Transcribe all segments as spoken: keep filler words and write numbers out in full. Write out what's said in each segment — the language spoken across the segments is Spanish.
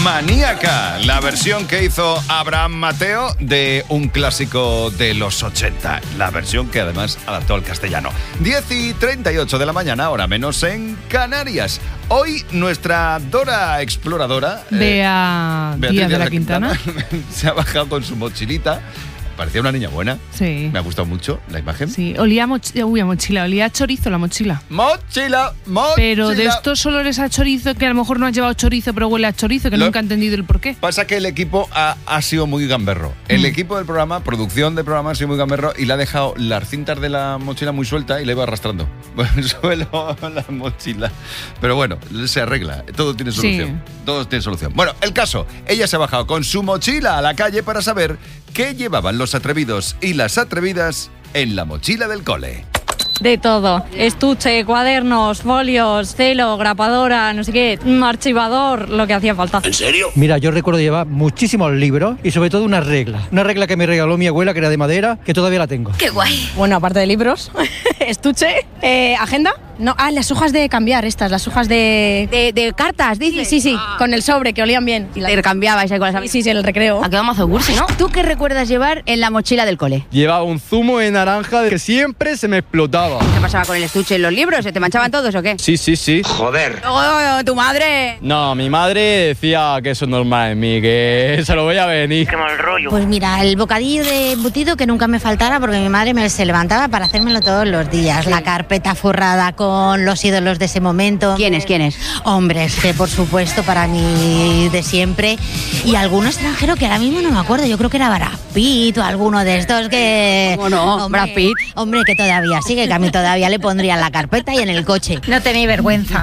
Maníaca, la versión que hizo Abraham Mateo de un clásico de los ochenta. La versión que además adaptó al castellano. diez y treinta y ocho de la mañana, hora menos en Canarias. Hoy nuestra Dora exploradora, Bea eh, Díaz de la Quintana, se ha bajado con su mochilita. Parecía una niña buena. Sí. Me ha gustado mucho la imagen. Sí, olía a moch- uy, a mochila, olía a chorizo la mochila. Mochila, mochila. Pero de estos olores a chorizo que a lo mejor no has llevado chorizo, pero huele a chorizo, que Lo- nunca he entendido el porqué. Pasa que el equipo ha, ha sido muy gamberro. El Mm. equipo del programa, producción del programa, ha sido muy gamberro y le ha dejado las cintas de la mochila muy suelta y la iba arrastrando por el suelo la mochila. Pero bueno, se arregla. Todo tiene solución. Sí. Todo tiene solución. Bueno, el caso, ella se ha bajado con su mochila a la calle para saber qué llevaban los atrevidos y las atrevidas en la mochila del cole. De todo. Estuche, cuadernos, folios, celo, grapadora, no sé qué, un archivador, lo que hacía falta. ¿En serio? Mira, yo recuerdo llevar muchísimos libros y sobre todo una regla. Una regla que me regaló mi abuela, que era de madera, que todavía la tengo. ¡Qué guay! Bueno, aparte de libros, estuche, eh, agenda. No, ah, las hojas de cambiar, estas, las hojas de... De, de cartas, Sí, dices. sí, sí, con el sobre, que olían bien. Y la- Intercambiabais ahí con las Sí, amigas. sí, sí, en el recreo. ¿A qué vamos a hacer cursi, no? ¿Tú qué recuerdas llevar en la mochila del cole? Llevaba un zumo de naranja que siempre se me explotaba. ¿Qué pasaba con el estuche en los libros? ¿Se te manchaban todos o qué? Sí, sí, sí. Joder. Luego, tu madre... No, mi madre decía que eso es normal en mí, que se lo voy a venir. Pues mira, el bocadillo de embutido que nunca me faltara porque mi madre me se levantaba para hacérmelo todos los días. La carpeta forrada con los ídolos de ese momento. ¿Quiénes, quiénes? Hombres, que por supuesto para mí de siempre. Y alguno extranjero que ahora mismo no me acuerdo. Yo creo que era Brad Pitt o alguno de estos que... ¿Cómo no? Hombre, Brad Pitt. Hombre, que todavía sigue, que a mí todavía le pondría en la carpeta y en el coche. No tenéis vergüenza.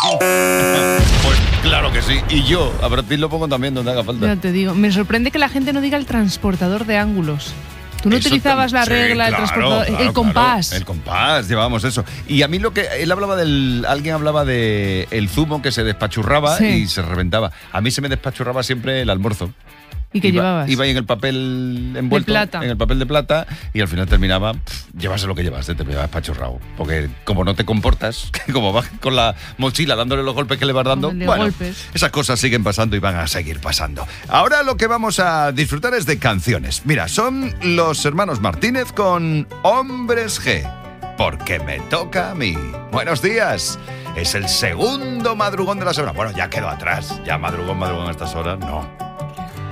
Pues claro que sí. Y yo, a Brad Pitt lo pongo también donde haga falta. Ya te digo, me sorprende que la gente no diga el transportador de ángulos. Tú no Eso utilizabas tam- la sí, regla, el claro, transportador, claro, el compás. claro. El compás, llevábamos eso. Y a mí lo que él hablaba del, alguien hablaba de el zumo que se despachurraba Sí. y se reventaba. A mí se me despachurraba siempre el almuerzo. ¿Y qué iba, llevabas? Iba ahí en el papel envuelto, plata. en el papel de plata, y al final terminaba, pff, llevas lo que llevas, te llevas pachurrado. Porque como no te comportas, como vas con la mochila dándole los golpes que le vas dando, El de bueno, golpes. esas cosas siguen pasando y van a seguir pasando. Ahora lo que vamos a disfrutar es de canciones. Mira, son los hermanos Martínez con Hombres G, porque me toca a mí. Buenos días. Es el segundo madrugón de la semana. Bueno, ya quedó atrás. Ya madrugón, madrugón a estas horas, no.